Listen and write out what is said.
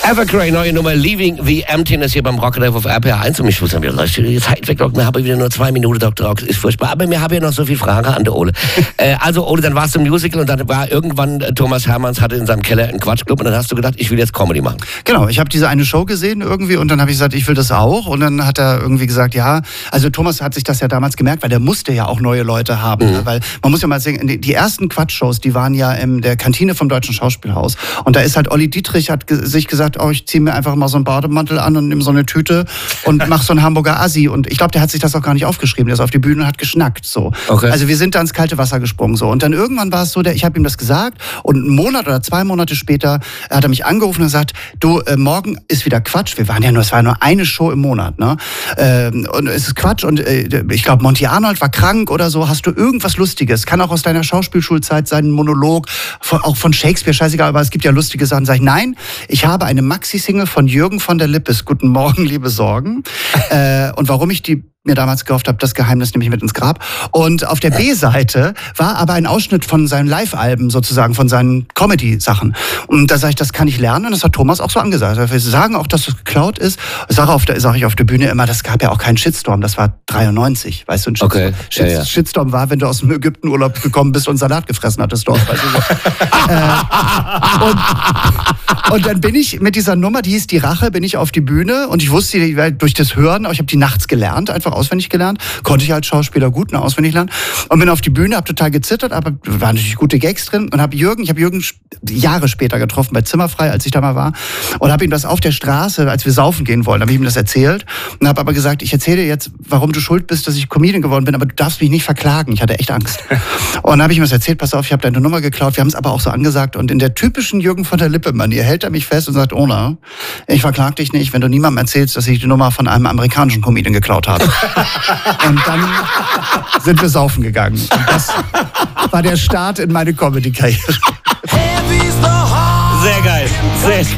Evergrey, neue Nummer, Leaving the Emptiness hier beim Rock auf RPR 1. Und mich muss sagen, wir läuft die Zeit weg, Doc. Wir haben wieder nur 2 Minuten, Dr. Rock. Ist furchtbar. Aber wir haben ja noch so viele Fragen an der Ole. Also, Ole, dann warst du im Musical und dann war irgendwann Thomas Hermanns hatte in seinem Keller einen Quatschclub und dann hast du gedacht, ich will jetzt Comedy machen. Genau, ich habe diese eine Show gesehen irgendwie und dann habe ich gesagt, ich will das auch. Und dann hat er irgendwie gesagt, ja, also Thomas hat sich das ja damals gemerkt, weil der musste ja auch neue Leute haben. Ne? Weil man muss ja mal sagen, die ersten Quatschshows, die waren ja in der Kantine vom Deutschen Schauspielhaus. Und da ist halt Olli Dietrich, hat sich gesagt, oh, ich ziehe mir einfach mal so einen Bademantel an und nehme so eine Tüte und mache so einen Hamburger Assi. Und ich glaube, der hat sich das auch gar nicht aufgeschrieben. Der ist auf die Bühne und hat geschnackt. So. Okay. Also wir sind da ins kalte Wasser gesprungen. So. Und dann irgendwann war es so, ich habe ihm das gesagt und einen Monat oder 2 Monate später hat er mich angerufen und gesagt, du, morgen ist wieder Quatsch. Es war ja nur eine Show im Monat. Ne? Und es ist Quatsch und ich glaube, Monty Arnold war krank oder so. Hast du irgendwas Lustiges? Kann auch aus deiner Schauspielschulzeit sein, ein Monolog, auch von Shakespeare, scheißegal, aber es gibt ja lustige Sachen. Sag ich, nein, ich habe eine Maxi-Single von Jürgen von der Lippes, Guten Morgen, liebe Sorgen. Und warum ich die mir damals gekauft habe, das Geheimnis nehme ich mit ins Grab. Und auf der B-Seite war aber ein Ausschnitt von seinen Live-Alben sozusagen, von seinen Comedy-Sachen. Und da sage ich, das kann ich lernen. Und das hat Thomas auch so angesagt. Wir sagen auch, dass das geklaut ist. Sag ich auf der Bühne immer, das gab ja auch keinen Shitstorm. Das war 93, weißt du, ein Shitstorm. Okay. Shitstorm war, wenn du aus dem Ägyptenurlaub gekommen bist und Salat gefressen hattest dort. Weißt du so. Und dann bin ich mit dieser Nummer, die hieß Die Rache, bin ich auf die Bühne und ich wusste durch das Hören, ich habe die nachts gelernt, einfach auswendig gelernt, konnte ich als Schauspieler gut auswendig lernen und bin auf die Bühne, habe total gezittert, aber waren natürlich gute Gags drin und ich habe Jürgen Jahre später getroffen bei Zimmerfrei, als ich da mal war und habe ihm das auf der Straße, als wir saufen gehen wollen, habe ich ihm das erzählt und habe aber gesagt, ich erzähle dir jetzt, warum du schuld bist, dass ich Comedian geworden bin, aber du darfst mich nicht verklagen. Ich hatte echt Angst. Und dann habe ich ihm das erzählt, pass auf, ich habe deine Nummer geklaut, wir haben es aber auch so angesagt und in der typischen Jürgen von der Lippe-Manier hält er mich fest und sagt, Ona, ich verklag dich nicht, wenn du niemandem erzählst, dass ich die Nummer von einem amerikanischen Comedian geklaut habe. Und dann sind wir saufen gegangen. Und das war der Start in meine Comedy-Karriere. Sehr geil. Sehr